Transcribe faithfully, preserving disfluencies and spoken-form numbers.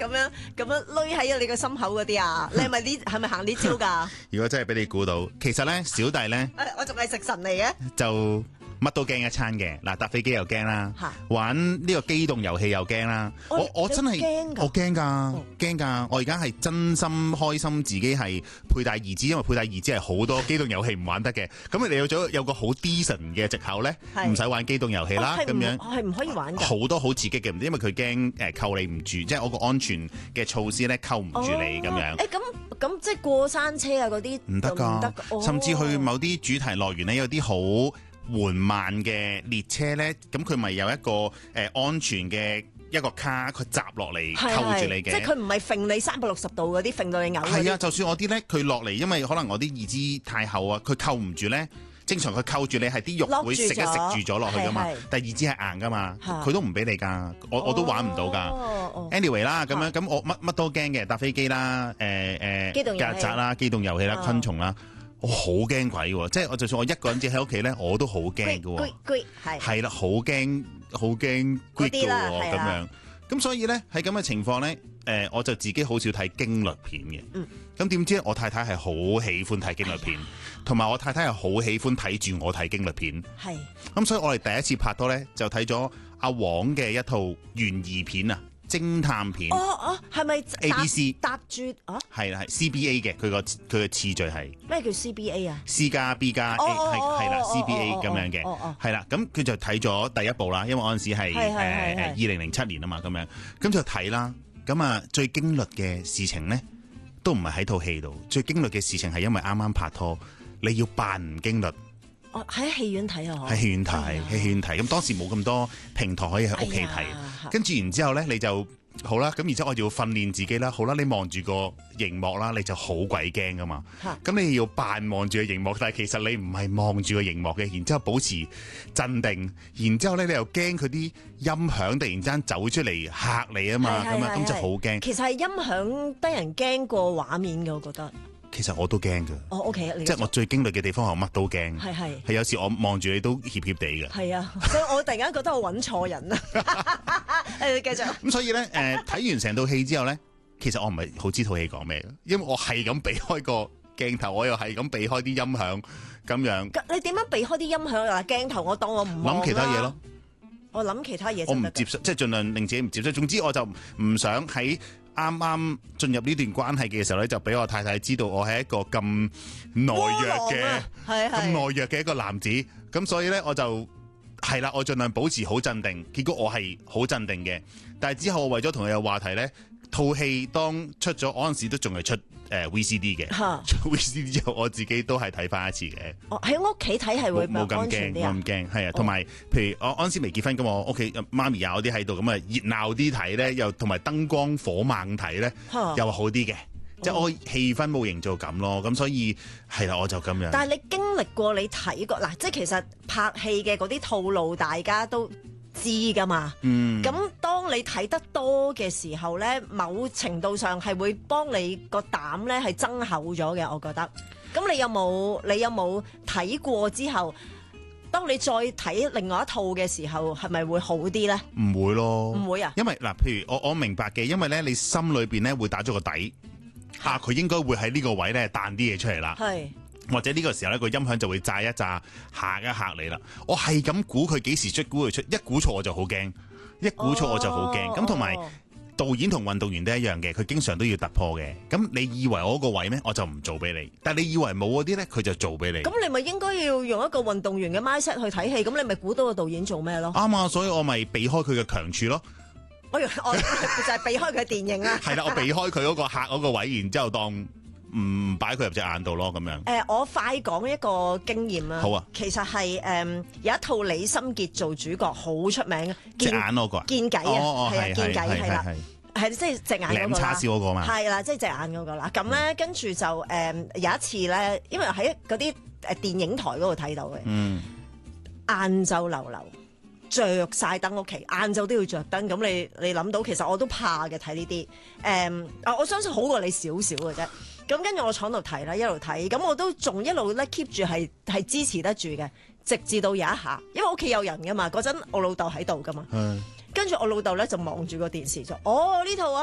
咁樣咁樣攣喺你個心口嗰啲啊？你係咪呢？係咪行呢招㗎？ 如果真係俾你估到，其實咧小弟咧誒，我仲係食神嚟嘅。 就乜都驚一餐嘅。嗱，搭飛機又驚啦，玩呢個機動遊戲又驚啦。我我真係我驚㗎，驚㗎！我而家係真心開心自己係佩戴義肢，因為佩戴義肢係好多機動遊戲唔玩得嘅。咁你有咗有個好 decent 嘅藉口咧，唔使玩機動遊戲啦。咁樣係唔可以玩㗎？ 好多好刺激嘅，因為佢驚誒扣你唔住，即係我個安全嘅措施咧扣唔住你咁樣。 誒咁咁即係過山車啊嗰啲唔得㗎，甚至去某啲主題樂園咧有啲好緩慢嘅列車咧，咁佢咪有一個誒、呃、安全嘅一個卡，佢閘落嚟扣住你嘅， 即係佢唔係揈你三百六十度嗰啲，揈到你嘔。 係啊，就算我啲咧，佢落嚟，因為可能我啲義肢太厚啊，佢扣唔住咧。正常佢扣住你係啲肉會食一食住咗落去噶嘛，但係義肢係硬噶嘛，佢都唔俾你㗎，我我都玩唔到㗎。 哦、 anyway 啦，咁樣咁我乜乜都驚嘅，搭飛機啦，誒誒曱甴啦，機動遊戲啦，昆蟲啦。我好驚鬼喎！即係我就算我一個人自己喺屋企咧，我都好驚嘅喎。 係係啦，好驚好驚攰嘅喎咁樣。咁所以咧喺咁嘅情況咧，誒、呃、我就自己好少睇驚慄片嘅。咁點、嗯、知我太太係好喜歡睇驚慄片，同埋、哎、呀我太太係好喜歡睇住我睇驚慄片。係。咁所以我哋第一次拍拖咧，就睇咗阿黃嘅一套懸疑片啊。偵探片哦哦，係咪 A B C 搭住啊？ 係啦，係 C B A 嘅，佢個佢嘅次序係咩叫 C B A 啊 ？C 加 B 加 A 係係啦 ，C B A 咁樣嘅，係啦。咁佢就睇咗第一部啦，因為嗰陣時係誒誒二零零七年啊嘛，咁樣咁就睇啦。咁啊，最驚慄嘅事情咧，都唔係喺套戲度，最驚慄嘅事情係因為啱啱拍拖，你要扮唔驚慄。 哦，喺戲院睇啊！ 喺戲院睇，喺戲院睇。咁當時冇咁多平台可以喺屋企睇，跟住然之後咧，你就好啦。咁然之後我就要訓練自己啦。好啦，你望住個熒幕啦，你就好鬼驚噶嘛。咁你要扮望住個熒幕，但係其實你唔係望住個熒幕嘅。然之後保持鎮定，然之後咧你又驚佢啲音響突然間走出嚟嚇你啊嘛。咁啊，咁就好驚。 其實係音響得人驚過畫面嘅，我覺得。 其實我都驚㗎， 哦 OK， 即係我最驚慄嘅地方係我乜都驚， 係係係有時我望住你都怯怯地嘅， 係啊，所以我突然間覺得我揾錯人啦，誒繼續。 咁所以咧，誒、呃、睇完成套戲之後咧，其實我唔係好知套戲講咩嘅，因為我係咁避開個鏡頭，我又係咁避開啲音響咁樣。 你點樣避開啲音響啊？鏡頭我當我唔望啦， 諗其他嘢咯。 我諗其他嘢， 我唔接受，即係盡量令自己唔接受。總之我就唔想喺啱啱進入呢段關係嘅時候咧，就俾我太太知道我係一個咁懦弱嘅，咁懦弱嘅一個男子。咁所以咧，我就係啦，我盡量保持好鎮定。結果我係好鎮定嘅，但係之後我為咗同佢有話題咧，套戲當出咗嗰陣時都仲係出誒 V C D 嘅，出 V C D 之後我自自己都係睇翻一次嘅。 哦，喺屋企睇係會冇咁驚， 冇咁驚，係啊。同埋，譬如我嗰陣時未結婚咁，我屋企媽咪啊嗰啲喺度，咁啊熱鬧啲睇咧，又同埋燈光火猛睇咧，又好啲嘅。即係我氣氛冇營造咁咯。咁所以係啦，我就咁樣。 但係你經歷過，你睇過嗱，即係其實拍戲嘅嗰啲套路，大家都知噶嘛，咁、嗯、當你睇得多嘅時候咧，某程度上係會幫你個膽咧係增厚咗嘅，我覺得。咁你有冇你有冇睇過之後，當你再睇另外一套嘅時候，係咪會好啲咧？ 唔會咯， 唔會啊？ 因為嗱，譬如我我明白嘅，因為咧你心裏邊咧會打咗個底，啊，佢應該會喺呢個位咧彈啲嘢出嚟啦。係。或者呢個時候咧個音響就會炸一炸嚇一嚇你啦。我係咁估佢幾時出，估佢出，一估錯我就好驚，一估錯我就好驚。咁同埋導演同運動員都一樣嘅，佢經常都要突破嘅。咁你以為我嗰個位咩？我就唔做俾你。但係你以為冇嗰啲咧，佢就做俾你。咁你咪應該要用一個運動員嘅 mindset 去睇戲，咁你咪估到個導演做咩咯？ 啱啊，所以我咪避開佢嘅強處咯。 我我就係避開佢電影啦。係啦，我避開佢嗰個嚇嗰個位，然之後當。唔擺佢入隻眼度咯，咁樣。誒、 呃，我快講一個經驗啦。 好啊。 其實係誒、嗯、有一套李心潔做主角，好出名嘅。 隻眼嗰個。 見計啊，係啊，見計係啦，係即係隻眼嗰個啦。 舐叉燒嗰個嘛。 係啦，即係隻眼嗰個啦。咁咧、嗯，跟住就誒、嗯、有一次咧，因為喺嗰啲誒電影台嗰度睇到嘅。嗯。晏晝流流。着晒燈屋企，晏晝都要着燈。咁你你諗到，其實我都怕嘅睇呢啲。誒、嗯，我相信好過你少少嘅啫。咁跟住我坐度睇啦，一路睇，咁我都仲一路咧 keep 住係係支持得住嘅，直至到有一下，因為屋企有人噶嘛，嗰陣我老豆喺度噶嘛。跟住我老豆咧就望住個電視就，哦呢套啊。